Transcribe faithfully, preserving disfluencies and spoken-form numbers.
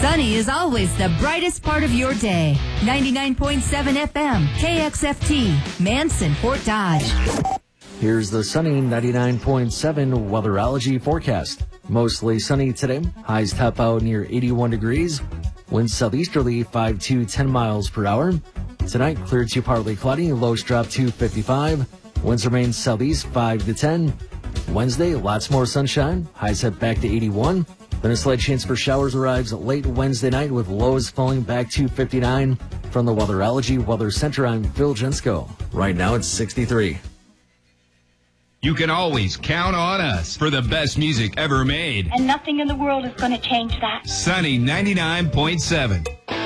Sunny is always the brightest part of your day. ninety-nine point seven F M, K X F T, Manson, Fort Dodge. Here's the sunny ninety-nine point seven weatherology forecast. Mostly sunny today. Highs top out near eighty-one degrees. Winds southeasterly five to ten miles per hour. Tonight, clear to partly cloudy. Lows drop to fifty-five. Winds remain southeast five to ten. Wednesday, lots more sunshine. Highs head back to eighty-one. Then a slight chance for showers arrives late Wednesday night with lows falling back to fifty-nine. From the Weatherology Weather Center, I'm Phil Jensko. Right now it's sixty-three. You can always count on us for the best music ever made. And nothing in the world is going to change that. Sunny ninety-nine point seven.